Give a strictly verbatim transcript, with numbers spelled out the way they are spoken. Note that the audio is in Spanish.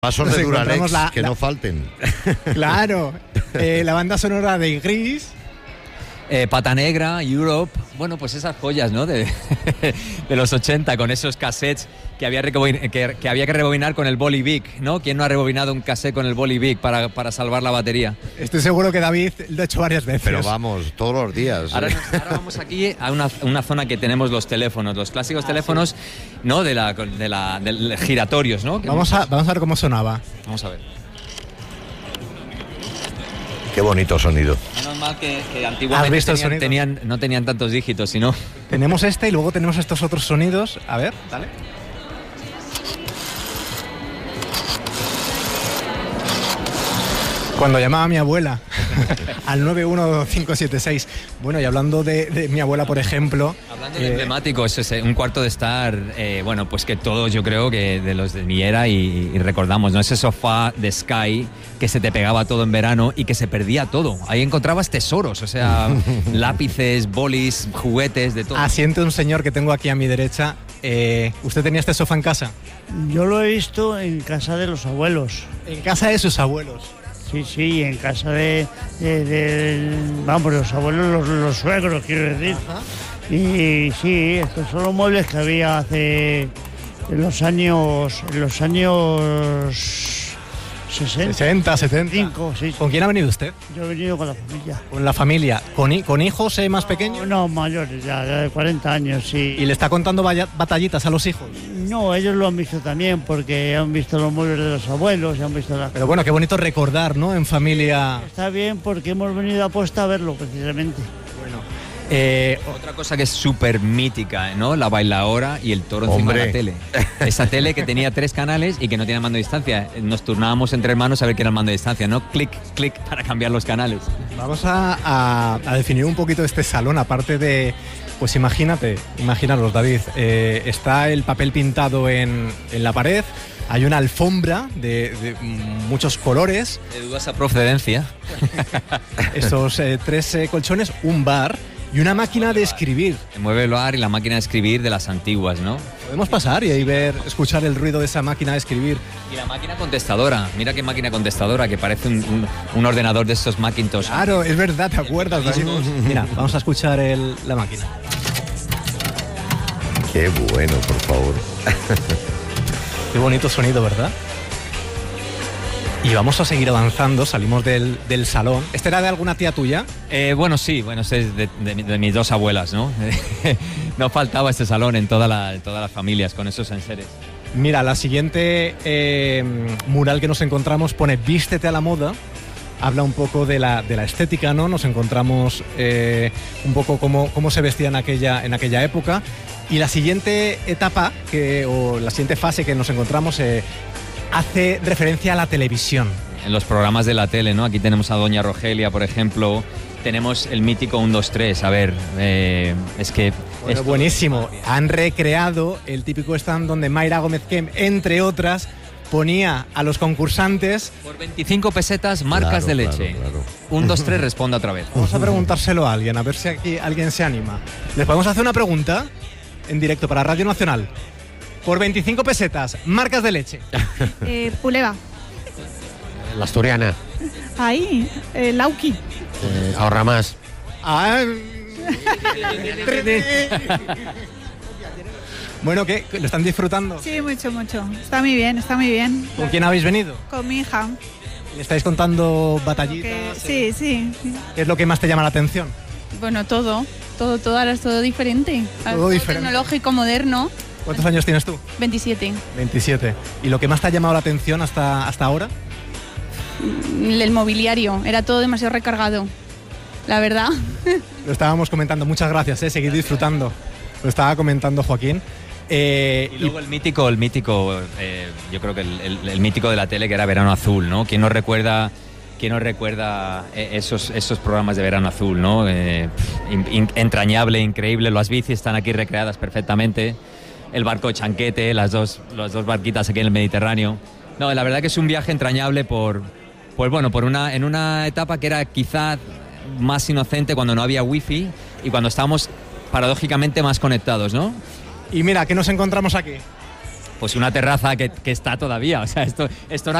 Pasos Nos de encontramos Duralex, la- que la- no falten. Claro, eh, la banda sonora de Gris. Eh, Pata Negra, Europe, bueno, pues esas joyas, ¿no? De, de los ochenta, con esos cassettes que había, recobin- que, que había que rebobinar con el Boli Vic, ¿no? ¿Quién no ha rebobinado un cassette con el Boli Vic para, para salvar la batería? Estoy seguro que David lo ha hecho varias veces. Pero vamos, todos los días. Ahora, nos- ahora vamos aquí a una, una zona que tenemos los teléfonos, los clásicos teléfonos, ¿no? De la, de la, de giratorios, ¿no? Que Vamos a, vamos a ver cómo sonaba. Vamos a ver. Qué bonito sonido. Menos mal que, que ¿Has antiguamente visto el tenían, sonido? tenían- no tenían tantos dígitos, sino... Tenemos este y luego tenemos estos otros sonidos. A ver, dale. Cuando llamaba a mi abuela al nueve uno cinco siete seis. Bueno, y hablando de, de mi abuela, por ejemplo. Hablando de eh, emblemáticos, es eh, un cuarto de estar, eh, bueno, pues que todos yo creo que de los de mi era y, y recordamos, ¿no? Ese sofá de Sky que se te pegaba todo en verano y que se perdía todo. Ahí encontrabas tesoros, o sea, lápices, bolis, juguetes, de todo. asiente un señor que tengo aquí a mi derecha. Eh, ¿Usted tenía este sofá en casa? Yo lo he visto en casa de los abuelos. En casa de sus abuelos. Sí, sí, en casa de, de- de- vamos, los abuelos, los, los suegros, quiero decir. Y sí, estos son los muebles que había hace en los años, en los años sesenta. sesenta, setenta. Cinco, sí, sí. ¿Con quién ha venido usted? Yo he venido con la familia. Con la familia. ¿Con, hi- con hijos eh, más pequeños? No, mayores, ya, ya de cuarenta años, sí. ¿Y le está contando vaya- batallitas a los hijos? No, ellos lo han visto también porque han visto los muebles de los abuelos y han visto la... Pero bueno, qué bonito recordar, ¿no? En familia. Está bien porque hemos venido a posta a verlo precisamente. Eh, Otra cosa que es súper mítica, ¿no? La bailaora y el toro encima de Hombre. la tele. Esa tele que tenía tres canales y que no tenía mando de distancia. Nos turnábamos entre hermanos a ver qué era el mando de distancia, ¿no? Clic, clic para cambiar los canales. Vamos a, a- a definir un poquito este salón, aparte de, pues imagínate, imaginaros David, eh, está el papel pintado en, en la pared, hay una alfombra de, de muchos colores, De dudosa procedencia. estos eh, tres eh, colchones, un bar y una máquina de escribir. El mueble Loar y la máquina de escribir de las antiguas, ¿no? Podemos pasar y ahí ver, escuchar el ruido de esa máquina de escribir. Y la máquina contestadora. Mira qué máquina contestadora, que parece un, un- un ordenador de estos Macintosh. Claro, es verdad, ¿te acuerdas, David? Mira, vamos a escuchar el- la máquina. Qué bueno, por favor. Qué bonito sonido, ¿verdad? Y vamos a seguir avanzando, salimos del, del salón. ¿Este era de alguna tía tuya? Eh, bueno, sí, bueno, este es de, de mi- de mis dos abuelas, ¿no? No faltaba este salón en toda la- en todas las familias con esos enseres. Mira, la siguiente eh, mural que nos encontramos pone Vístete a la moda. Habla un poco de la, de la estética, ¿no? Nos encontramos eh, un poco cómo, cómo se vestía en aquella, en aquella época. Y la siguiente etapa, que, o la siguiente fase que nos encontramos, eh, hace referencia a la televisión. En los programas de la tele, ¿no? Aquí tenemos a Doña Rogelia, por ejemplo. Tenemos el mítico uno, dos, tres. A ver, eh, es que... Bueno, esto- buenísimo. Han recreado el típico stand donde Mayra Gómez Kem, entre otras, ponía a los concursantes. Por veinticinco pesetas, marcas Claro, de claro, leche. claro. Un, dos, tres, responda otra vez. Vamos a preguntárselo a alguien, a ver si aquí alguien se anima. ¿Les podemos hacer una pregunta en directo para Radio Nacional? Por veinticinco pesetas, marcas de leche. Eh, Puleva. La asturiana, Ahí, eh, Lauki. eh, ahorra más. Ah, bueno, ¿qué? ¿Lo están disfrutando? Sí, mucho, mucho. Está muy bien, está muy bien. ¿Con quién habéis venido? Con mi hija. ¿Le estáis contando Que, batallitas? sí, sí. ¿Qué es lo que más te llama la atención? Bueno, todo. Todo, todo, ahora es todo diferente. Ahora Todo es diferente. Tecnológico, moderno. ¿Cuántos años tienes tú? veintisiete. veintisiete. ¿Y lo que más te ha llamado la atención hasta, hasta ahora? El mobiliario. Era todo demasiado recargado. La verdad. Lo estábamos comentando. Muchas gracias, ¿eh? Seguid disfrutando. Lo estaba comentando Joaquín. Eh, Y luego el mítico, el mítico, eh, yo creo que el, el- el mítico de la tele que era Verano Azul, ¿no? ¿Quién no recuerda, quién no recuerda eh, esos, esos programas de Verano Azul, ¿no? Eh, in- in- entrañable, increíble. Las bicis están aquí recreadas perfectamente. El barco de Chanquete, las dos, las dos barquitas aquí en el Mediterráneo. No, la verdad que es un viaje entrañable por, pues bueno, por una, en una etapa que era quizá más inocente cuando no había wifi y cuando estábamos paradójicamente más conectados, ¿no? Y mira, ¿qué nos encontramos aquí? pues una terraza que, que está todavía. O sea, esto, esto no